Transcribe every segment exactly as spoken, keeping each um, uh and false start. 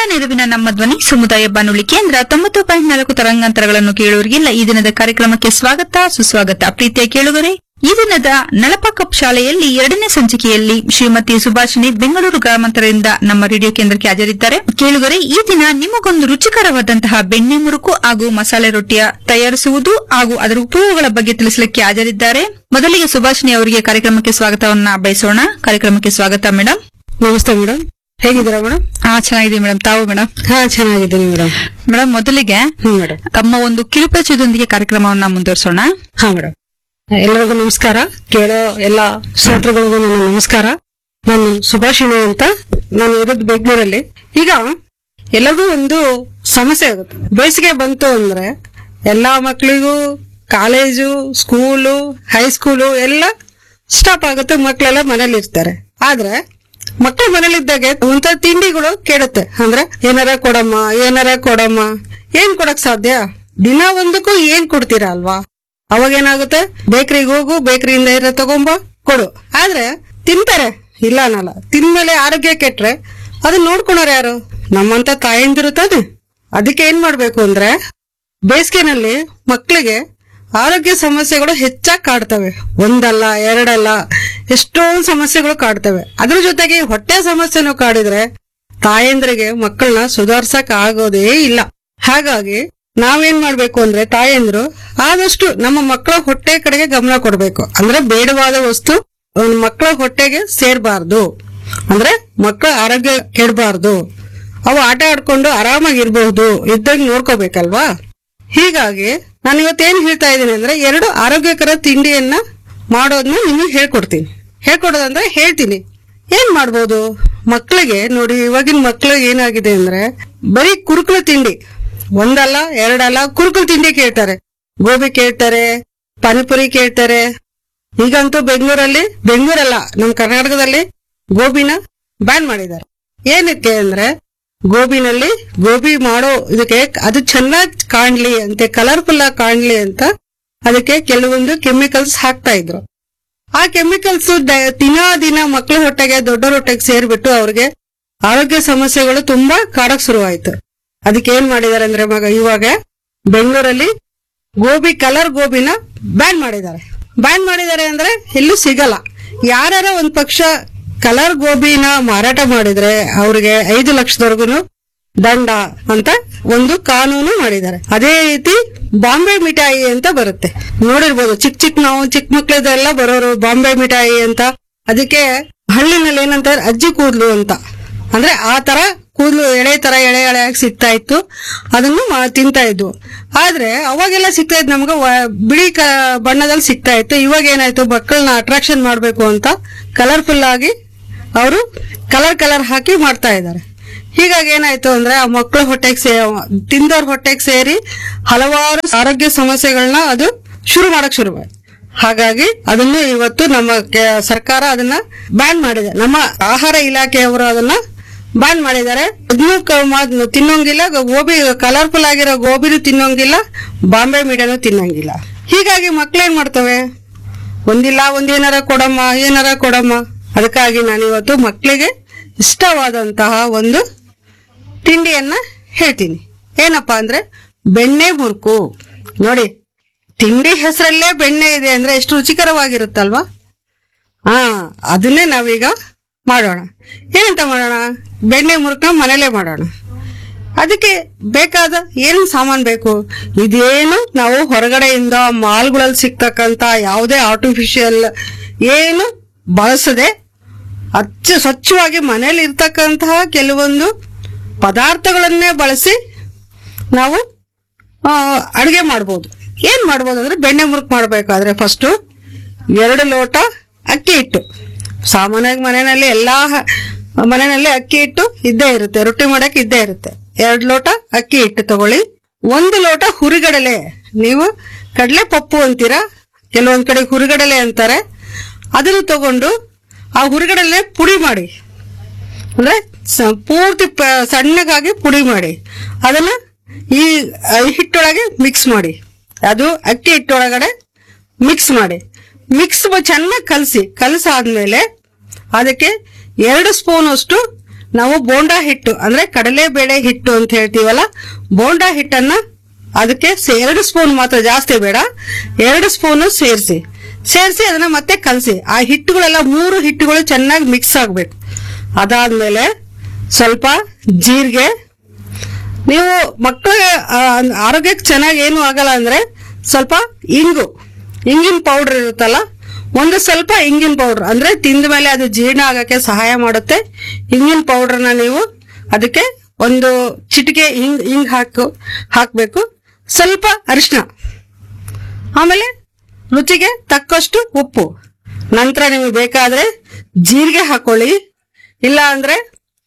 ನೆರವಿನ ನಮ್ಮ ಧ್ವನಿ ಸಮುದಾಯ ಬಾನುಲಿ ಕೇಂದ್ರ ತೊಂಬತ್ತು ಪಾಯಿಂಟ್ ನಾಲ್ಕು ತರಂಗಾಂತರಗಳನ್ನು ಕೇಳುವರಿಗೆಲ್ಲ ಈ ದಿನದ ಕಾರ್ಯಕ್ರಮಕ್ಕೆ ಸ್ವಾಗತ ಸುಸ್ವಾಗತ. ಪ್ರೀತಿಯ ಕೇಳುಗರೆ, ಈ ದಿನದ ನಳಪ ಕಪ್ ಶಾಲೆಯಲ್ಲಿ ಎರಡನೇ ಸಂಚಿಕೆಯಲ್ಲಿ ಶ್ರೀಮತಿ ಸುಭಾಷಿಣಿ ಬೆಂಗಳೂರು ಗ್ರಾಮಾಂತರದಿಂದ ನಮ್ಮ ರೇಡಿಯೋ ಕೇಂದ್ರಕ್ಕೆ ಹಾಜರಿದ್ದಾರೆ. ಕೇಳುಗರೆ, ಈ ದಿನ ನಿಮಗೊಂದು ರುಚಿಕರವಾದಂತಹ ಬೆಣ್ಣೆ ಮುರುಕು ಹಾಗೂ ಮಸಾಲೆ ರೊಟ್ಟಿಯ ತಯಾರಿಸುವುದು ಹಾಗೂ ಅದರ ಉಪಯೋಗಗಳ ಬಗ್ಗೆ ತಿಳಿಸಲಿಕ್ಕೆ ಹಾಜರಿದ್ದಾರೆ. ಮೊದಲಿಗೆ ಸುಭಾಷಿಣಿ ಅವರಿಗೆ ಕಾರ್ಯಕ್ರಮಕ್ಕೆ ಸ್ವಾಗತವನ್ನ ಬಯಸೋಣ. ಕಾರ್ಯಕ್ರಮಕ್ಕೆ ಸ್ವಾಗತ ಮೇಡಮ್. ನಮಸ್ತೆ ಮೇಡಮ್, ಹೇಗಿದ್ದೀರಾ ಮೇಡಮ್? ಹಾ, ಚೆನ್ನಾಗಿದೆ ಮೇಡಮ್. ತಾವು ಮೇಡಮ್? ಹಾ, ಚೆನ್ನಾಗಿದ್ದೀನಿ ಮೇಡಮ್. ಮೇಡಮ್, ಮೊದಲಿಗೆ ಹ್ಮ್ ಮೇಡಮ್, ತಮ್ಮ ಒಂದು ಕಿರುಪರಿಚಯದೊಂದಿಗೆ ಕಾರ್ಯಕ್ರಮವನ್ನ ಮುಂದುವರಿಸೋಣ. ಹಾ ಮೇಡಮ್, ಎಲ್ಲರಿಗೂ ನಮಸ್ಕಾರ. ಕೇಳೋ ಎಲ್ಲ ಶ್ರೋತೃಗಳಿಗೂ ನನ್ನ ನಮಸ್ಕಾರ. ನಾನು ಸುಭಾಷಿಣಿ ಅಂತ. ನಾನು ಇರೋದು ಬೆಂಗಳೂರಲ್ಲಿ. ಈಗ ಎಲ್ಲರಿಗೂ ಒಂದು ಸಮಸ್ಯೆ ಆಗುತ್ತೆ. ಬೇಸಿಗೆ ಬಂತು ಅಂದ್ರೆ ಎಲ್ಲಾ ಮಕ್ಕಳಿಗೂ ಕಾಲೇಜು, ಸ್ಕೂಲು, ಹೈಸ್ಕೂಲು ಎಲ್ಲ ಸ್ಟಾಪ್ ಆಗುತ್ತೆ. ಮಕ್ಕಳೆಲ್ಲ ಮನೇಲಿ ಇರ್ತಾರೆ. ಆದ್ರೆ ಮಕ್ಕಳು ಮನೇಲಿದ್ದಾಗ ಒಂಥರ ತಿಂಡಿಗಳು ಕೇಳುತ್ತೆ. ಅಂದ್ರೆ ಏನಾರ ಕೊಡಮ್ಮ, ಏನಾರ ಕೊಡಮ್ಮ. ಏನ್ ಕೊಡಕ್ ಸಾಧ್ಯ? ದಿನ ಒಂದಕ್ಕೂ ಏನ್ ಕೊಡ್ತೀರಾ ಅಲ್ವಾ? ಅವಾಗ ಏನಾಗುತ್ತೆ, ಬೇಕರಿಗೆ ಹೋಗು, ಬೇಕರಿಯಿಂದ ಇರೋ ತಗೊಂಬ ಕೊಡು. ಆದ್ರೆ ತಿಂತಾರೆ, ಇಲ್ಲ ಅನ್ನಲ್ಲ. ತಿಂದ್ಮೇಲೆ ಆರೋಗ್ಯ ಕೆಟ್ರೆ ಅದನ್ನ ನೋಡ್ಕೊಳೋರು ಯಾರು? ನಮ್ಮಂತ ತಾಯಂದಿರು ತಾನೆ. ಅದಕ್ಕೆ ಏನ್ ಮಾಡ್ಬೇಕು ಅಂದ್ರೆ, ಬೇಸಿಗೆನಲ್ಲಿ ಮಕ್ಕಳಿಗೆ ಆರೋಗ್ಯ ಸಮಸ್ಯೆಗಳು ಹೆಚ್ಚಾಗಿ ಕಾಡ್ತವೆ. ಒಂದಲ್ಲ, ಎರಡಲ್ಲ, ಎಷ್ಟೊಂದು ಸಮಸ್ಯೆಗಳು ಕಾಡ್ತವೆ. ಅದ್ರ ಜೊತೆಗೆ ಹೊಟ್ಟೆ ಸಮಸ್ಯೆನೂ ಕಾಡಿದ್ರೆ ತಾಯಂದ್ರಿಗೆ ಮಕ್ಕಳನ್ನ ಸುಧಾರ್ಸಕ್ ಆಗೋದೇ ಇಲ್ಲ. ಹಾಗಾಗಿ ನಾವೇನ್ ಮಾಡ್ಬೇಕು ಅಂದ್ರೆ, ತಾಯಂದ್ರು ಆದಷ್ಟು ನಮ್ಮ ಮಕ್ಕಳ ಹೊಟ್ಟೆ ಕಡೆಗೆ ಗಮನ ಕೊಡ್ಬೇಕು. ಅಂದ್ರೆ ಬೇಡವಾದ ವಸ್ತು ಮಕ್ಕಳ ಹೊಟ್ಟೆಗೆ ಸೇರ್ಬಾರ್ದು. ಅಂದ್ರೆ ಮಕ್ಕಳ ಆರೋಗ್ಯ ಕೆಡಬಾರ್ದು. ಅವು ಆಟ ಆಡ್ಕೊಂಡು ಆರಾಮಾಗಿರ್ಬಹುದು, ಇದ್ದಾಗ ನೋಡ್ಕೋಬೇಕಲ್ವಾ? ಹೀಗಾಗಿ ನಾನು ಇವತ್ತೇನ್ ಹೇಳ್ತಾ ಇದ್ದೀನಿ ಅಂದ್ರೆ, ಎರಡು ಆರೋಗ್ಯಕರ ತಿಂಡಿಯನ್ನ ಮಾಡೋದನ್ನ ನಿಮಗೆ ಹೇಳ್ಕೊಡ್ತೀನಿ. ಹೇಳ್ಕೊಡೋದಂದ್ರೆ ಹೇಳ್ತೀನಿ ಏನ್ ಮಾಡ್ಬೋದು ಮಕ್ಕಳಿಗೆ. ನೋಡಿ, ಇವಾಗಿನ ಮಕ್ಕಳಿಗೆ ಏನಾಗಿದೆ ಅಂದ್ರೆ, ಬರೀ ಕುರುಕುಲು ತಿಂಡಿ, ಒಂದಲ್ಲ ಎರಡಲ್ಲ ಕುರುಕುಲು ತಿಂಡಿ ಕೇಳ್ತಾರೆ. ಗೋಬಿ ಕೇಳ್ತಾರೆ, ಪಾನಿಪುರಿ ಕೇಳ್ತಾರೆ. ಈಗಂತೂ ಬೆಂಗಳೂರಲ್ಲಿ, ಬೆಂಗಳೂರಲ್ಲ ನಮ್ಮ ಕರ್ನಾಟಕದಲ್ಲಿ ಗೋಬಿನ ಬ್ಯಾನ್ ಮಾಡಿದ್ದಾರೆ. ಏನಕ್ಕೆ ಅಂದ್ರೆ, ಗೋಬಿನಲ್ಲಿ ಗೋಬಿ ಮಾಡೋ ಇದಕ್ಕೆ ಅದು ಚೆನ್ನಾಗಿ ಕಾಣ್ಲಿ ಅಂತ, ಕಲರ್ಫುಲ್ ಆಗಿ ಕಾಣ್ಲಿ ಅಂತ ಅದಕ್ಕೆ ಕೆಲವೊಂದು ಕೆಮಿಕಲ್ಸ್ ಹಾಕ್ತಾ ಇದ್ರು. ಆ ಕೆಮಿಕಲ್ಸ್ ದಿನ ದಿನ ಮಕ್ಕಳ ಹೊಟ್ಟೆಗೆ, ದೊಡ್ಡರ ಹೊಟ್ಟೆಗೆ ಸೇರ್ಬಿಟ್ಟು ಅವ್ರಿಗೆ ಆರೋಗ್ಯ ಸಮಸ್ಯೆಗಳು ತುಂಬಾ ಕಾಡಕ್ ಶುರುವಾಯ್ತು. ಅದಕ್ಕೆ ಏನ್ ಮಾಡಿದಾರೆ ಅಂದ್ರೆ, ಮಗ ಇವಾಗ ಬೆಂಗಳೂರಲ್ಲಿ ಗೋಬಿ, ಕಲರ್ ಗೋಬಿನ ಬ್ಯಾನ್ ಮಾಡಿದ್ದಾರೆ. ಬ್ಯಾನ್ ಮಾಡಿದ್ದಾರೆ ಅಂದ್ರೆ ಎಲ್ಲೂ ಸಿಗಲ್ಲ. ಯಾರ ಒಂದ್ ಪಕ್ಷ ಕಲರ್ ಗೋಬಿನ ಮಾರಾಟ ಮಾಡಿದ್ರೆ ಅವ್ರಿಗೆ ಐದು ಲಕ್ಷದವರೆಗೂ ದಂಡ ಅಂತ ಒಂದು ಕಾನೂನು ಮಾಡಿದ್ದಾರೆ. ಅದೇ ರೀತಿ ಬಾಂಬೆ ಮಿಠಾಯಿ ಅಂತ ಬರುತ್ತೆ, ನೋಡಿರ್ಬೋದು. ಚಿಕ್ಕ ಚಿಕ್ಕ ನಾವು ಚಿಕ್ಕ ಮಕ್ಳದೆಲ್ಲ ಬರೋರು ಬಾಂಬೆ ಮಿಠಾಯಿ ಅಂತ. ಅದಕ್ಕೆ ಹಳ್ಳಿನಲ್ಲಿ ಏನಂತಾರೆ, ಅಜ್ಜಿ ಕೂದ್ಲು ಅಂತ. ಅಂದ್ರೆ ಆ ತರ ಕೂದಲು ಎಳೆ ತರ ಎಳೆ ಎಳೆಯಾಗಿ ಸಿಗ್ತಾ ಇತ್ತು. ಅದನ್ನು ತಿಂತಾ ಇದ್ವು. ಆದ್ರೆ ಅವಾಗೆಲ್ಲ ಸಿಗ್ತಾ ಇದ್ ನಮ್ಗೆ ಬಿಳಿ ಬಣ್ಣದಲ್ಲಿ ಸಿಗ್ತಾ ಇತ್ತು. ಇವಾಗ ಏನಾಯ್ತು, ಮಕ್ಕಳನ್ನ ಅಟ್ರಾಕ್ಷನ್ ಮಾಡ್ಬೇಕು ಅಂತ ಕಲರ್ಫುಲ್ ಆಗಿ ಅವರು ಕಲರ್ ಕಲರ್ ಹಾಕಿ ಮಾಡ್ತಾ ಇದ್ದಾರೆ. ಹೀಗಾಗಿ ಏನಾಯ್ತು ಅಂದ್ರೆ, ಆ ಮಕ್ಕಳ ಹೊಟ್ಟೆಗೆ ಸೇ ತಿಂದವ್ರ ಹೊಟ್ಟೆಗೆ ಸೇರಿ ಹಲವಾರು ಆರೋಗ್ಯ ಸಮಸ್ಯೆಗಳನ್ನ ಅದು ಶುರು ಮಾಡಕ್ ಶುರುವಾಯ್ತು. ಹಾಗಾಗಿ ಅದನ್ನು ಇವತ್ತು ನಮ್ಮ ಸರ್ಕಾರ ಅದನ್ನ ಬ್ಯಾನ್ ಮಾಡಿದೆ. ನಮ್ಮ ಆಹಾರ ಇಲಾಖೆಯವರು ಅದನ್ನ ಬ್ಯಾನ್ ಮಾಡಿದ್ದಾರೆ. ಅದನ್ನು ತಿನ್ನೋಂಗಿಲ್ಲ, ಗೋಬಿ ಕಲರ್ಫುಲ್ ಆಗಿರೋ ಗೋಬಿನೂ ತಿನ್ನೋಂಗಿಲ್ಲ, ಬಾಂಬೆ ಮೀಡಿಯಾನು ತಿನ್ನೋಂಗಿಲ್ಲ. ಹೀಗಾಗಿ ಮಕ್ಳೇನ್ ಮಾಡ್ತವೆ, ಒಂದಿಲ್ಲ ಒಂದೇನಾರ ಕೊಡಮ್ಮ, ಏನಾರ ಕೊಡಮ್ಮ. ಅದಕ್ಕಾಗಿ ನಾನಿವತ್ತು ಮಕ್ಕಳಿಗೆ ಇಷ್ಟವಾದಂತಹ ಒಂದು ತಿಂಡಿಯನ್ನ ಹೇಳ್ತೀನಿ. ಏನಪ್ಪಾ ಅಂದ್ರೆ, ಬೆಣ್ಣೆ ಮುರುಕು. ನೋಡಿ, ತಿಂಡಿ ಹೆಸರಲ್ಲೇ ಬೆಣ್ಣೆ ಇದೆ ಅಂದ್ರೆ ಎಷ್ಟು ರುಚಿಕರವಾಗಿರುತ್ತಲ್ವಾ? ಹಾ, ಅದನ್ನೇ ನಾವೀಗ ಮಾಡೋಣ. ಏನಂತ ಮಾಡೋಣ, ಬೆಣ್ಣೆ ಮುರುಕನ್ನ ಮನೇಲೆ ಮಾಡೋಣ. ಅದಕ್ಕೆ ಬೇಕಾದ ಏನು ಸಾಮಾನು ಬೇಕು, ಇದೇನು ನಾವು ಹೊರಗಡೆಯಿಂದ ಮಾಲ್ಗಳಲ್ಲಿ ಸಿಗ್ತಕ್ಕಂತ ಯಾವುದೇ ಆರ್ಟಿಫಿಷಿಯಲ್ ಏನು ಬಳಸದೆ ಅಚ್ಚ ಸ್ವಚ್ಛವಾಗಿ ಮನೇಲಿ ಇರ್ತಕ್ಕಂತಹ ಕೆಲವೊಂದು ಪದಾರ್ಥಗಳನ್ನೇ ಬಳಸಿ ನಾವು ಅಡುಗೆ ಮಾಡ್ಬೋದು. ಏನ್ ಮಾಡ್ಬೋದು ಅಂದ್ರೆ, ಬೆಣ್ಣೆ ಮುರುಕು ಮಾಡ್ಬೇಕಾದ್ರೆ ಫಸ್ಟ್ ಎರಡು ಲೋಟ ಅಕ್ಕಿ ಹಿಟ್ಟು. ಸಾಮಾನ್ಯವಾಗಿ ಮನೆಯಲ್ಲಿ ಎಲ್ಲಾ ಮನೆಯಲ್ಲಿ ಅಕ್ಕಿ ಹಿಟ್ಟು ಇದ್ದೇ ಇರುತ್ತೆ, ರೊಟ್ಟಿ ಮಾಡಕ್ ಇದ್ದೇ ಇರುತ್ತೆ. ಎರಡು ಲೋಟ ಅಕ್ಕಿ ಹಿಟ್ಟು ತಗೊಳ್ಳಿ. ಒಂದು ಲೋಟ ಹುರಿಗಡಲೆ, ನೀವು ಕಡಲೆ ಪಪ್ಪು ಅಂತೀರಾ, ಕೆಲವೊಂದ್ ಕಡೆ ಹುರಿಗಡಲೆ ಅಂತಾರೆ. ಅದನ್ನು ತಗೊಂಡು ಆ ಹುರಿಗಡಲೆ ಪುಡಿ ಮಾಡಿ, ಅಂದ್ರೆ ಪೂರ್ತಿ ಸಣ್ಣಗಾಗಿ ಪುಡಿ ಮಾಡಿ ಅದನ್ನ ಈ ಹಿಟ್ಟೊಳಗೆ ಮಿಕ್ಸ್ ಮಾಡಿ, ಅದು ಅಕ್ಕಿ ಹಿಟ್ಟೊಳಗಡೆ ಮಿಕ್ಸ್ ಮಾಡಿ, ಮಿಕ್ಸ್ ಚೆನ್ನಾಗಿ ಕಲಸಿ. ಕಲಸಾದ್ಮೇಲೆ ಅದಕ್ಕೆ ಎರಡು ಸ್ಪೂನ್ ಅಷ್ಟು ನಾವು ಬೋಂಡಾ ಹಿಟ್ಟು ಅಂದ್ರೆ ಕಡಲೆಬೇಳೆ ಹಿಟ್ಟು ಅಂತ ಹೇಳ್ತೀವಲ್ಲ, ಬೋಂಡಾ ಹಿಟ್ಟನ್ನ ಅದಕ್ಕೆ ಸೇ- ಎರಡು ಸ್ಪೂನ್ ಮಾತ್ರ, ಜಾಸ್ತಿ ಬೇಡ, ಎರಡು ಸ್ಪೂನ್ ಸೇರಿಸಿ ಸೇರಿಸಿ ಅದನ್ನ ಮತ್ತೆ ಕಲಸಿ. ಆ ಹಿಟ್ಟುಗಳೆಲ್ಲ ಮೂರು ಹಿಟ್ಟುಗಳು ಚೆನ್ನಾಗಿ ಮಿಕ್ಸ್ ಆಗ್ಬೇಕು. ಅದಾದ್ಮೇಲೆ ಸ್ವಲ್ಪ ಜೀರಿಗೆ, ನೀವು ಮಕ್ಕಳಿಗೆ ಆ, ಆರೋಗ್ಯಕ್ಕೆ ಚೆನ್ನಾಗಿ ಏನು ಆಗಲ್ಲ ಅಂದ್ರೆ ಸ್ವಲ್ಪ ಇಂಗು, ಇಂಗಿನ ಪೌಡರ್ ಇರುತ್ತಲ್ಲ, ಒಂದು ಸ್ವಲ್ಪ ಇಂಗಿನ ಪೌಡರ್ ಅಂದ್ರೆ ತಿಂದ ಮೇಲೆ ಅದು ಜೀರ್ಣ ಆಗಕ್ಕೆ ಸಹಾಯ ಮಾಡುತ್ತೆ. ಇಂಗಿನ ಪೌಡರ್ನ ನೀವು ಅದಕ್ಕೆ ಒಂದು ಚಿಟಿಕೆ ಹಿಂಗ್ ಹಿಂಗ್ ಹಾಕು ಹಾಕ್ಬೇಕು. ಸ್ವಲ್ಪ ಅರಿಶಿನ, ಆಮೇಲೆ ರುಚಿಗೆ ತಕ್ಕಷ್ಟು ಉಪ್ಪು. ನಂತರ ನಿಮಗೆ ಬೇಕಾದ್ರೆ ಜೀರಿಗೆ ಹಾಕೊಳ್ಳಿ, ಇಲ್ಲ ಅಂದ್ರೆ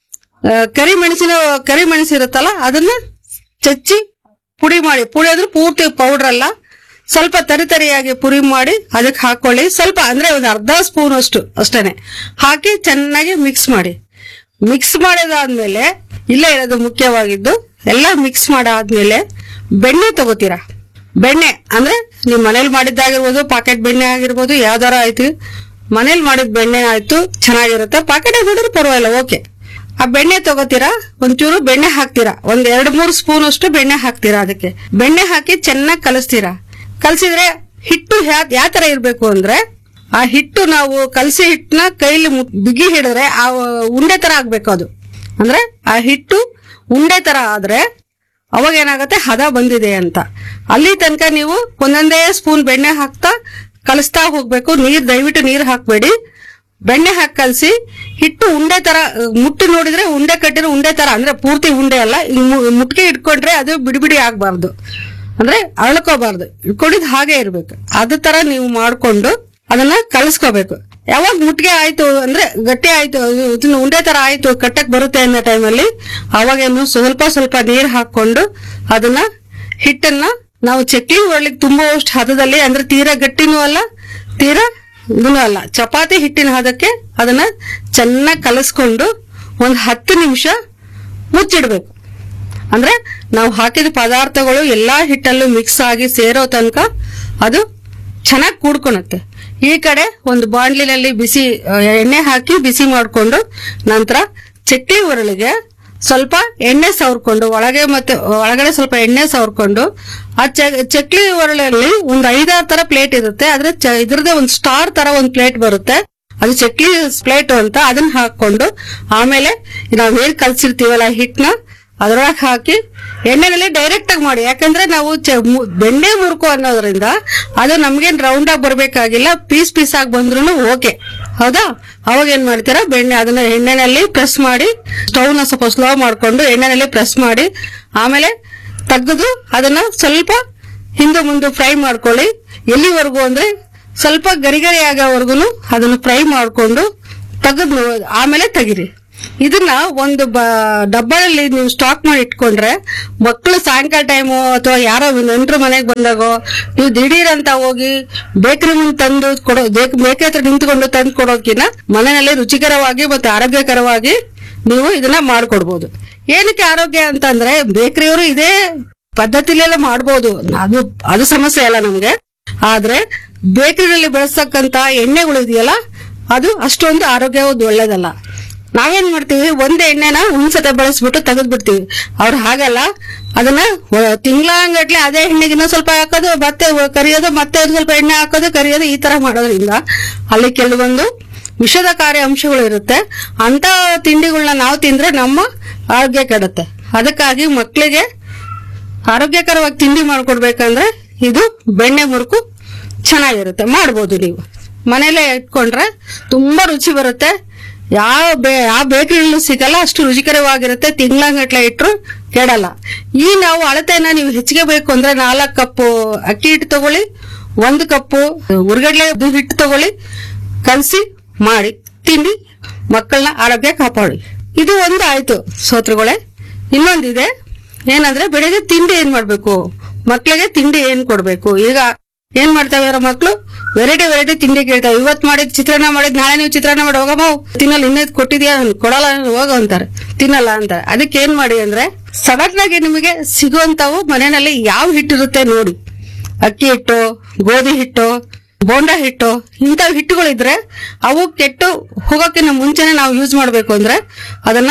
ಆ, ಕರಿ ಮೆಣಸಿನ ಕರಿ ಮೆಣಸು ಇರುತ್ತಲ್ಲ ಅದನ್ನ ಚಚ್ಚಿ ಪುಡಿ ಮಾಡಿ, ಪುಡಿ ಅಂದ್ರೆ ಪೂರ್ತಿ ಪೌಡರ್ ಅಲ್ಲ, ಸ್ವಲ್ಪ ತರಿ ತರಿಯಾಗಿ ಪುಡಿ ಮಾಡಿ ಅದಕ್ಕೆ ಹಾಕೊಳ್ಳಿ. ಸ್ವಲ್ಪ ಅಂದ್ರೆ ಒಂದು ಅರ್ಧ ಸ್ಪೂನ್ ಅಷ್ಟು ಅಷ್ಟೇನೆ ಹಾಕಿ ಚೆನ್ನಾಗಿ ಮಿಕ್ಸ್ ಮಾಡಿ. ಮಿಕ್ಸ್ ಮಾಡಿದಾದ್ಮೇಲೆ ಇಲ್ಲೇ ಇರೋದು ಮುಖ್ಯವಾಗಿದ್ದು, ಎಲ್ಲ ಮಿಕ್ಸ್ ಮಾಡಾದ್ಮೇಲೆ ಬೆಣ್ಣೆ ತಗೋತೀರಾ. ಬೆಣ್ಣೆ ಅಂದ್ರೆ ನೀವು ಮನೇಲಿ ಮಾಡಿದ್ದಾಗಿರ್ಬೋದು, ಪಾಕೆಟ್ ಬೆಣ್ಣೆ ಆಗಿರ್ಬೋದು, ಯಾವ್ದಾರ ಆಯ್ತು, ಮನೇಲಿ ಮಾಡಿದ ಬೆಣ್ಣೆ ಆಯ್ತು ಚೆನ್ನಾಗಿರುತ್ತೆ, ಪಾಕೆಟ್ ಮಾಡಿದ್ರೆ ಪರವಾಗಿಲ್ಲ, ಓಕೆ. ಆ ಬೆಣ್ಣೆ ತಗೋತೀರಾ, ಒಂಚೂರು ಬೆಣ್ಣೆ ಹಾಕ್ತೀರಾ, ಒಂದ್ ಎರಡ್ ಮೂರು ಸ್ಪೂನ್ ಅಷ್ಟು ಬೆಣ್ಣೆ ಹಾಕ್ತೀರಾ. ಅದಕ್ಕೆ ಬೆಣ್ಣೆ ಹಾಕಿ ಚೆನ್ನಾಗಿ ಕಲಿಸ್ತೀರಾ. ಕಲಸಿದ್ರೆ ಹಿಟ್ಟು ಯಾವ ತರ ಇರ್ಬೇಕು ಅಂದ್ರೆ, ಆ ಹಿಟ್ಟು ನಾವು ಕಲಸಿ ಹಿಟ್ಟನ್ನ ಕೈಲಿ ಮುಟ್- ಬಿಗಿ ಹಿಡಿದ್ರೆ ಆ ಉಂಡೆ ತರ ಆಗ್ಬೇಕು. ಅದು ಅಂದ್ರೆ ಆ ಹಿಟ್ಟು ಉಂಡೆ ತರ ಆದ್ರೆ ಅವಾಗ ಏನಾಗತ್ತೆ, ಹದ ಬಂದಿದೆ ಅಂತ. ಅಲ್ಲಿ ತನಕ ನೀವು ಒಂದೊಂದೇ ಸ್ಪೂನ್ ಬೆಣ್ಣೆ ಹಾಕ್ತಾ ಕಲಿಸ್ತಾ ಹೋಗ್ಬೇಕು. ನೀರ್ ದಯವಿಟ್ಟು ನೀರ್ ಹಾಕ್ಬೇಡಿ, ಬೆಣ್ಣೆ ಹಾಕಿ ಕಲಸಿ. ಹಿಟ್ಟು ಉಂಡೆ ತರ ಮುಟ್ಟಿ ನೋಡಿದ್ರೆ ಉಂಡೆ ಕಟ್ಟಿರೋ ಉಂಡೆ ತರ, ಅಂದ್ರೆ ಪೂರ್ತಿ ಉಂಡೆ ಅಲ್ಲ, ಮುಟ್ಕೆ ಇಟ್ಕೊಂಡ್ರೆ ಅದು ಬಿಡಿ ಬಿಡಿ ಆಗ್ಬಾರ್ದು, ಅಂದ್ರೆ ಅಳ್ಕೋಬಾರ್ದು, ಇಟ್ಕೊಂಡಿದ್ ಹಾಗೆ ಇರ್ಬೇಕು. ಅದ ತರ ನೀವು ಮಾಡ್ಕೊಂಡು ಅದನ್ನ ಕಲಸ್ಕೋಬೇಕು. ಯಾವಾಗ ಮುಟ್ಗೆ ಆಯ್ತು ಅಂದ್ರೆ ಗಟ್ಟಿ ಆಯ್ತು, ಇದನ್ನ ಉಂಡೆ ತರ ಆಯ್ತು, ಕಟ್ಟಕ್ ಬರುತ್ತೆ ಅನ್ನೋ ಟೈಮಲ್ಲಿ ಅವಾಗೇನು ಸ್ವಲ್ಪ ಸ್ವಲ್ಪ ನೀರ್ ಹಾಕೊಂಡು ಅದನ್ನ ಹಿಟ್ಟನ್ನ ನಾವು ಚಕ್ಲಿ ಒಳ್ಳಿಗೆ ತುಂಬುವಷ್ಟು ಹದದಲ್ಲಿ, ಅಂದ್ರೆ ತೀರಾ ಗಟ್ಟಿನೂ ಅಲ್ಲ ತೀರಾ ಇದೂ ಅಲ್ಲ, ಚಪಾತಿ ಹಿಟ್ಟಿನ ಹದಕ್ಕೆ ಅದನ್ನ ಚೆನ್ನಾಗಿ ಕಲಸ್ಕೊಂಡು ಒಂದ್ ಹತ್ತು ನಿಮಿಷ ಮುಚ್ಚಿಡ್ಬೇಕು. ಅಂದ್ರೆ ನಾವು ಹಾಕಿದ ಪದಾರ್ಥಗಳು ಎಲ್ಲಾ ಹಿಟ್ಟಲ್ಲೂ ಮಿಕ್ಸ್ ಆಗಿ ಸೇರೋ ತನಕ ಅದು ಚೆನ್ನಾಗಿ ಕೂಡ್ಕೊಳುತ್ತೆ. ಈ ಕಡೆ ಒಂದು ಬಾಂಡ್ಲಿನಲ್ಲಿ ಬಿಸಿ ಆ, ಎಣ್ಣೆ ಹಾಕಿ ಬಿಸಿ ಮಾಡಿಕೊಂಡು ನಂತರ ಚಕ್ಲಿ ಉರುಳಿಗೆ ಸ್ವಲ್ಪ ಎಣ್ಣೆ ಸವರ್ಕೊಂಡು ಒಳಗೆ ಮತ್ತೆ ಒಳಗಡೆ ಸ್ವಲ್ಪ ಎಣ್ಣೆ ಸವರ್ಕೊಂಡು ಆ ಚಕ್ಲಿ ಉರುಳಲ್ಲಿ ಒಂದು ಐದಾರು ತರ ಪ್ಲೇಟ್ ಇರುತ್ತೆ. ಆದ್ರೆ ಇದ್ರದೇ ಒಂದು ಸ್ಟಾರ್ ತರ ಒಂದು ಪ್ಲೇಟ್ ಬರುತ್ತೆ, ಅದು ಚಕ್ಲಿ ಪ್ಲೇಟ್ ಅಂತ. ಅದನ್ನ ಹಾಕೊಂಡು ಆಮೇಲೆ ನಾವೇನ್ ಕಲ್ಸಿರ್ತೀವಲ್ಲ ಹಿಟ್ನ ಅದ್ರೊಳಗೆ ಹಾಕಿ ಎಣ್ಣೆನಲ್ಲಿ ಡೈರೆಕ್ಟ್ ಆಗಿ ಮಾಡಿ. ಯಾಕಂದ್ರೆ ನಾವು ಬೆಣ್ಣೆ ಮುರುಕು ಅನ್ನೋದ್ರಿಂದ ಅದು ನಮ್ಗೇನ್ ರೌಂಡ್ ಆಗಿ ಬರ್ಬೇಕಾಗಿಲ್ಲ, ಪೀಸ್ ಪೀಸ್ ಆಗಿ ಬಂದ್ರು ಓಕೆ, ಹೌದಾ? ಅವಾಗ ಏನ್ ಮಾಡ್ತೀರಾ, ಬೆಣ್ಣೆ ಅದನ್ನ ಎಣ್ಣೆನಲ್ಲಿ ಪ್ರೆಸ್ ಮಾಡಿ, ಸ್ಟವ್ ನ ಸ್ವಲ್ಪ ಸ್ಲೋ ಮಾಡ್ಕೊಂಡು ಎಣ್ಣೆನಲ್ಲಿ ಪ್ರೆಸ್ ಮಾಡಿ ಆಮೇಲೆ ತೆಗೆದು ಅದನ್ನ ಸ್ವಲ್ಪ ಹಿಂದೆ ಮುಂದೆ ಫ್ರೈ ಮಾಡ್ಕೊಳ್ಳಿ. ಎಲ್ಲಿವರೆಗೂ ಅಂದ್ರೆ ಸ್ವಲ್ಪ ಗರಿಗರಿ ಆಗೋವರೆಗೂ ಅದನ್ನ ಫ್ರೈ ಮಾಡ್ಕೊಂಡು ತೆಗೆದು ಆಮೇಲೆ ತೆಗಿರಿ. ಇದನ್ನ ಒಂದು ಡಬ್ಬದಲ್ಲಿ ನೀವು ಸ್ಟಾಕ್ ಮಾಡಿ ಇಟ್ಕೊಂಡ್ರೆ ಮಕ್ಕಳು ಸಾಯಂಕಾಲ ಟೈಮು ಅಥವಾ ಯಾರೋ ನೆಂಟರು ಮನೆಗೆ ಬಂದಾಗೋ ನೀವು ದಿಢೀರ್ ಅಂತ ಹೋಗಿ ಬೇಕರಿ ಮುಂದೆ ತಂದು ಕೊಡೋ, ಬೇಕರಿ ಹತ್ರ ನಿಂತ್ಕೊಂಡು ತಂದು ಕೊಡೋಕಿನ ಮನೆಯಲ್ಲಿ ರುಚಿಕರವಾಗಿ ಮತ್ತೆ ಆರೋಗ್ಯಕರವಾಗಿ ನೀವು ಇದನ್ನ ಮಾಡ್ಕೊಡ್ಬೋದು. ಏನಕ್ಕೆ ಆರೋಗ್ಯ ಅಂತಂದ್ರೆ ಬೇಕರಿಯವರು ಇದೇ ಪದ್ಧತಿಲೆಲ್ಲ ಮಾಡ್ಬೋದು, ಅದು ಅದು ಸಮಸ್ಯೆ ಅಲ್ಲ ನಮ್ಗೆ. ಆದ್ರೆ ಬೇಕರಿನಲ್ಲಿ ಬೆಳೆಸ್ತಕ್ಕಂತ ಎಣ್ಣೆಗಳು ಇದೆಯಲ್ಲ ಅದು ಅಷ್ಟೊಂದು ಆರೋಗ್ಯವಾದ ಒಳ್ಳೇದಲ್ಲ. ನಾವೇನ್ ಮಾಡ್ತೀವಿ, ಒಂದ್ ಎಣ್ಣೆನ ಒಂದ್ಸತ ಬಳಸ್ಬಿಟ್ಟು ತೆಗೆದ್ ಬಿಡ್ತೀವಿ. ಅವ್ರು ಹಾಗಲ್ಲ, ಅದನ್ನ ತಿಂಗಳಂಗಟ್ಲೆ ಅದೇ ಎಣ್ಣೆಗೆ ಇನ್ನೊಂದ್ ಸ್ವಲ್ಪ ಹಾಕೋದು, ಮತ್ತೆ ಕರಿಯೋದು, ಮತ್ತೆ ಸ್ವಲ್ಪ ಎಣ್ಣೆ ಹಾಕೋದು, ಕರಿಯೋದು, ಈ ತರ ಮಾಡೋದ್ರಿಂದ ಅಲ್ಲಿ ಕೆಲವೊಂದು ವಿಷದಕಾರಿ ಅಂಶಗಳು ಇರುತ್ತೆ. ಅಂತ ತಿಂಡಿಗಳನ್ನ ನಾವು ತಿಂದ್ರೆ ನಮ್ಮ ಆರೋಗ್ಯ ಕೆಡುತ್ತೆ. ಅದಕ್ಕಾಗಿ ಮಕ್ಕಳಿಗೆ ಆರೋಗ್ಯಕರವಾಗಿ ತಿಂಡಿ ಮಾಡ್ಕೊಡ್ಬೇಕಂದ್ರೆ ಇದು ಬೆಣ್ಣೆ ಮುರುಕು ಚೆನ್ನಾಗಿರುತ್ತೆ, ಮಾಡ್ಬೋದು. ನೀವು ಮನೇಲೆ ಇಟ್ಕೊಂಡ್ರೆ ತುಂಬಾ ರುಚಿ ಬರುತ್ತೆ. ಯಾವ ಬೇ ಯಾವ ಬೇಕರಿಯಲ್ಲೂ ಸಿಗಲ್ಲ, ಅಷ್ಟು ರುಚಿಕರವಾಗಿರುತ್ತೆ. ತಿಂಗಳಂಗಟ್ಲೆ ಇಟ್ರು ಕೆಡಲ್ಲ. ಈ ನಾವು ಅಳತೆನ ನೀವು ಹೆಚ್ಚಿಗೆ ಬೇಕು ಅಂದ್ರೆ ನಾಲ್ಕು ಕಪ್ಪು ಅಕ್ಕಿ ಹಿಟ್ಟು ತಗೊಳ್ಳಿ, ಒಂದು ಕಪ್ಪು ಉರ್ಗಡ್ಲೆ ಹಿಟ್ಟು ತಗೊಳ್ಳಿ, ಕಲಸಿ ಮಾಡಿ ತಿಂಡಿ ಮಕ್ಕಳನ್ನ ಆರೋಗ್ಯ ಕಾಪಾಡಿ. ಇದು ಒಂದು ಆಯ್ತು ಸೋತ್ರುಗಳೇ. ಇನ್ನೊಂದಿದೆ, ಏನಂದ್ರೆ ಬೆಳಿಗ್ಗೆ ತಿಂಡಿ ಏನ್ ಮಾಡ್ಬೇಕು, ಮಕ್ಳಿಗೆ ತಿಂಡಿ ಏನ್ ಕೊಡ್ಬೇಕು. ಈಗ ಏನ್ ಮಾಡ್ತಾವ ಮಕ್ಳು, ವೆರೈಟಿ ವೆರೈಟಿ ತಿಂಡಿ ಕೇಳ್ತಾವೆ. ಇವತ್ ಮಾಡಿದ್ ಚಿತ್ರಾನ್ನ ಮಾಡಿದ್, ನಾಳೆ ನೀವು ಚಿತ್ರಾನ್ನ ಮಾಡಿ ಹೋಗಮ್ಮ, ತಿನ್ನಲ್ಲ, ಇನ್ನೇದ್ ಕೊಟ್ಟಿದ್ಯಾ, ಕೊಡಲ್ಲ ಹೋಗ ಅಂತಾರೆ, ತಿನ್ನಲ್ಲ ಅಂತಾರೆ. ಅದಕ್ಕೆ ಏನ್ ಮಾಡಿ ಅಂದ್ರೆ ಸಡನ್ ಆಗಿ ನಿಮಗೆ ಸಿಗುವಂತಾವು ಮನೆಯಲ್ಲಿ ಯಾವ ಹಿಟ್ಟಿರುತ್ತೆ ನೋಡಿ, ಅಕ್ಕಿ ಹಿಟ್ಟು, ಗೋಧಿ ಹಿಟ್ಟು, ಬೋಂಡಾ ಹಿಟ್ಟು, ಇಂಥವು ಹಿಟ್ಟುಗಳಿದ್ರೆ ಅವು ಕೆಟ್ಟು ಹೋಗೋಕ್ಕಿಂತ ಮುಂಚೆನೆ ನಾವು ಯೂಸ್ ಮಾಡ್ಬೇಕು ಅಂದ್ರೆ ಅದನ್ನ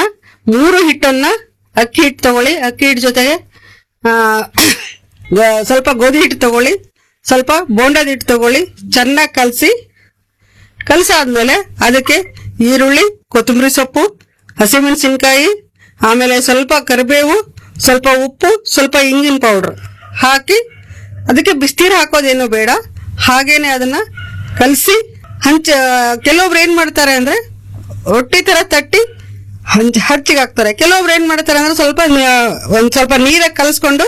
ಮೂರು ಹಿಟ್ಟನ್ನ ಅಕ್ಕಿ ಹಿಟ್ಟು ತಗೊಳ್ಳಿ. ಅಕ್ಕಿ ಹಿಟ್ಟು ಜೊತೆಗೆ ಆ, ಗ- ಸ್ವಲ್ಪ ಗೋಧಿ ಹಿಟ್ಟು ತಗೊಳ್ಳಿ, ಸ್ವಲ್ಪ ಬೋಂಡದ ಹಿಟ್ಟು ತಗೊಳ್ಳಿ, ಚೆನ್ನಾಗಿ ಕಲಸಿ. ಕಲಸಾದ್ಮೇಲೆ ಅದಕ್ಕೆ ಈರುಳ್ಳಿ, ಕೊತ್ತಂಬರಿ ಸೊಪ್ಪು, ಹಸಿಮೆಣಸಿನ್ಕಾಯಿ, ಆಮೇಲೆ ಸ್ವಲ್ಪ ಕರಿಬೇವು, ಸ್ವಲ್ಪ ಉಪ್ಪು, ಸ್ವಲ್ಪ ಇಂಗಿನ ಪೌಡ್ರ್ ಹಾಕಿ ಅದಕ್ಕೆ ಬಿಸ್ನೀರು ಹಾಕೋದೇನು ಬೇಡ, ಹಾಗೇನೆ ಅದನ್ನ ಕಲಸಿ ಹಂಚ. ಕೆಲವೊಬ್ರು ಏನ್ ಮಾಡ್ತಾರೆ ಅಂದ್ರೆ ರೊಟ್ಟಿ ತರ ತಟ್ಟಿ ಹಂಚ ಹಚ್ಚಿಗೆ ಹಾಕ್ತಾರೆ. ಕೆಲವೊಬ್ರು ಏನ್ ಮಾಡ್ತಾರೆ ಅಂದ್ರೆ ಸ್ವಲ್ಪ ನ- ಒಂದ್ ಸ್ವಲ್ಪ ನೀರಾಗಿ ಕಲಸ್ಕೊಂಡು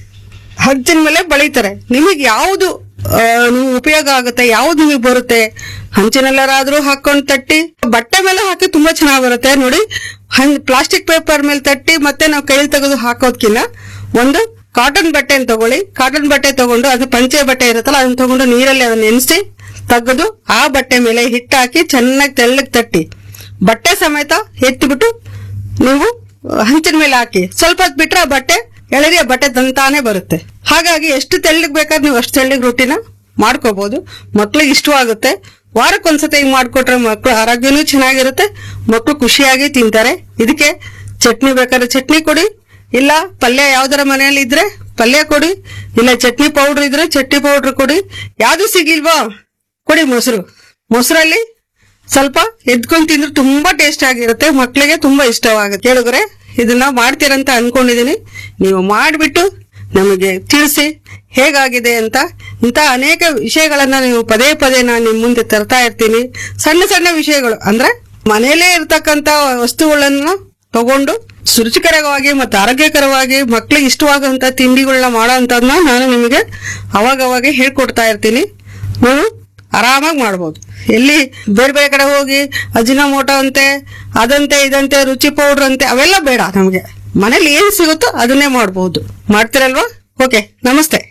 ಹಚ್ಚಿನ ಮೇಲೆ ಬಳಿತಾರೆ. ನಿಮಗೆ ಯಾವುದು ಆ, ನಿಮ್ಗೆ ಉಪಯೋಗ ಆಗುತ್ತೆ, ಯಾವ್ದು ನಿಮಗೆ ಬರುತ್ತೆ, ಹಂಚಿನೆಲ್ಲರಾದ್ರೂ ಹಾಕೊಂಡು ತಟ್ಟಿ ಬಟ್ಟೆ ಮೇಲೆ ಹಾಕಿ ತುಂಬಾ ಚೆನ್ನಾಗಿ ಬರುತ್ತೆ ನೋಡಿ. ಹಂಗ್ ಪ್ಲಾಸ್ಟಿಕ್ ಪೇಪರ್ ಮೇಲೆ ತಟ್ಟಿ ಮತ್ತೆ ನಾವು ಕೈಲಿ ತೆಗೆದು ಹಾಕೋದ್ಕಿನ್ನ ಒಂದು ಕಾಟನ್ ಬಟ್ಟೆನ ತಗೊಳ್ಳಿ. ಕಾಟನ್ ಬಟ್ಟೆ ತಗೊಂಡು ಅದು ಪಂಚೆ ಬಟ್ಟೆ ಇರುತ್ತಲ್ಲ ಅದನ್ನ ತಗೊಂಡು ನೀರಲ್ಲಿ ಅದನ್ನ ನೆನೆಸಿ ತೆಗೆದು ಆ ಬಟ್ಟೆ ಮೇಲೆ ಹಿಟ್ಟು ಹಾಕಿ ಚೆನ್ನಾಗಿ ತೆಳ್ಳಗೆ ತಟ್ಟಿ ಬಟ್ಟೆ ಸಮೇತ ಎತ್ತಿಬಿಟ್ಟು ನೀವು ಹಂಚಿನ ಮೇಲೆ ಹಾಕಿ ಸ್ವಲ್ಪ ಹೊತ್ತು ಬಿಟ್ರೆ ಆ ಬಟ್ಟೆ ಎಳೆರಿ ಆ ಬಟ್ಟೆ ತಂತಾನೆ ಬರುತ್ತೆ. ಹಾಗಾಗಿ ಎಷ್ಟು ತೆಳ್ಳಗ್ ಬೇಕಾದ್ರೆ ನೀವು ಅಷ್ಟು ತೆಳ್ಳಗ್ ರೊಟ್ಟಿನ ಮಾಡ್ಕೋಬಹುದು. ಮಕ್ಳಿಗೆ ಇಷ್ಟವಾಗುತ್ತೆ. ವಾರಕ್ಕೊಂದ್ಸತಿ ಹಿಂಗ್ ಮಾಡ್ಕೊಟ್ರೆ ಮಕ್ಳು ಆರೋಗ್ಯನೂ ಚೆನ್ನಾಗಿರುತ್ತೆ, ಮಕ್ಳು ಖುಷಿಯಾಗಿ ತಿಂತಾರೆ. ಇದಕ್ಕೆ ಚಟ್ನಿ ಬೇಕಾದ್ರೆ ಚಟ್ನಿ ಕೊಡಿ, ಇಲ್ಲ ಪಲ್ಯ ಯಾವ್ದಾರ ಮನೆಯಲ್ಲಿ ಇದ್ರೆ ಪಲ್ಯ ಕೊಡಿ, ಇಲ್ಲ ಚಟ್ನಿ ಪೌಡರ್ ಇದ್ರೆ ಚಟ್ನಿ ಪೌಡರ್ ಕೊಡಿ. ಯಾವ್ದು ಸಿಗಿಲ್ವಾ ಕೊಡಿ ಮೊಸರು. ಮೊಸರಲ್ಲಿ ಸ್ವಲ್ಪ ಎದ್ಕೊಂಡ್ ತಿಂದ್ರೆ ತುಂಬಾ ಟೇಸ್ಟ್ ಆಗಿರುತ್ತೆ, ಮಕ್ಳಿಗೆ ತುಂಬಾ ಇಷ್ಟವಾಗುತ್ತೆ. ಕೇಳಿದ್ರೆ ಇದನ್ನ ಮಾಡ್ತೀರಂತ ಅನ್ಕೊಂಡಿದೀನಿ. ನೀವು ಮಾಡ್ಬಿಟ್ಟು ನಮಗೆ ತಿಳಿಸಿ ಹೇಗಾಗಿದೆ ಅಂತ. ಇಂತ ಅನೇಕ ವಿಷಯಗಳನ್ನ ನೀವು ಪದೇ ಪದೇ ನಾನು ನಿಮ್ ಮುಂದೆ ತರ್ತಾ ಇರ್ತೀನಿ. ಸಣ್ಣ ಸಣ್ಣ ವಿಷಯಗಳು ಅಂದ್ರೆ ಮನೆಯಲ್ಲೇ ಇರ್ತಕ್ಕಂತ ವಸ್ತುಗಳನ್ನ ತಗೊಂಡು ಸುರುಚಿಕರವಾಗಿ ಮತ್ತು ಆರೋಗ್ಯಕರವಾಗಿ ಮಕ್ಳಿಗೆ ಇಷ್ಟವಾದಂತ ತಿಂಡಿಗಳನ್ನ ಮಾಡೋ ಅಂತದ್ನ ನಾನು ನಿಮಗೆ ಅವಾಗವಾಗ ಹೇಳ್ಕೊಡ್ತಾ ಇರ್ತೀನಿ. ನೀವು ಆರಾಮಾಗಿ ಮಾಡ್ಬೋದು. ಎಲ್ಲಿ ಬೇರೆ ಬೇರೆ ಕಡೆ ಹೋಗಿ ಅಜಿನೋಮೋಟೋ ಅಂತೆ ಅದಂತೆ ಇದಂತೆ ರುಚಿ ಪೌಡರ್ ಅಂತೆ ಅವೆಲ್ಲ ಬೇಡ. ನಮ್ಗೆ ಮನೇಲಿ ಏನ್ ಸಿಗುತ್ತೋ ಅದನ್ನೇ ಮಾಡಬಹುದು. ಮಾಡ್ತೀರಲ್ವಾ? ಓಕೆ, ನಮಸ್ತೆ.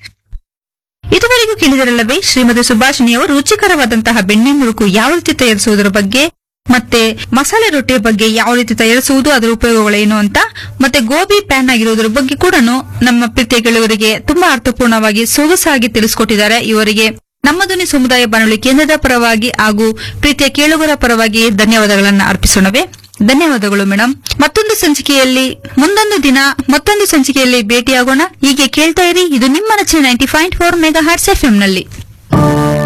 ಇದುವರೆಗೂ ಕೇಳಿದರಲ್ಲವೇ ಶ್ರೀಮತಿ ಸುಭಾಷಿಣಿ ಅವರು ರುಚಿಕರವಾದಂತಹ ಬೆಣ್ಣೆ ಮುರುಕು ಯಾವ ರೀತಿ ತಯಾರಿಸುವುದರ ಬಗ್ಗೆ, ಮತ್ತೆ ಮಸಾಲೆ ರೊಟ್ಟಿಯ ಬಗ್ಗೆ ಯಾವ ರೀತಿ ತಯಾರಿಸುವುದು, ಅದರ ಉಪಯೋಗಗಳೇನು ಅಂತ, ಮತ್ತೆ ಗೋಬಿ ಪ್ಯಾನ್ ಆಗಿರುವುದರ ಬಗ್ಗೆ ಕೂಡ ನಮ್ಮ ಪ್ರೀತಿಯ ಗೆಳೆಯರಿಗೆ ತುಂಬಾ ಅರ್ಥಪೂರ್ಣವಾಗಿ ಸೊಗಸಾಗಿ ತಿಳಿಸಿಕೊಟ್ಟಿದ್ದಾರೆ. ಇವರಿಗೆ ನಮ್ಮ ಧ್ವನಿ ಸಮುದಾಯ ಬಾನುಲಿ ಕೇಂದ್ರದ ಪರವಾಗಿ ಹಾಗೂ ಪ್ರೀತಿಯ ಕೇಳುಗರ ಪರವಾಗಿ ಧನ್ಯವಾದಗಳನ್ನು ಅರ್ಪಿಸೋಣವೇ. ಧನ್ಯವಾದಗಳು ಮೇಡಮ್. ಮತ್ತೊಂದು ಸಂಚಿಕೆಯಲ್ಲಿ ಮುಂದೊಂದು ದಿನ ಮತ್ತೊಂದು ಸಂಚಿಕೆಯಲ್ಲಿ ಭೇಟಿಯಾಗೋಣ. ಹೀಗೆ ಕೇಳ್ತಾ ಇರಿ. ಇದು ನಿಮ್ಮ ನೆಚ್ಚಿನ ninety point four mega hertz FM ನಲ್ಲಿ.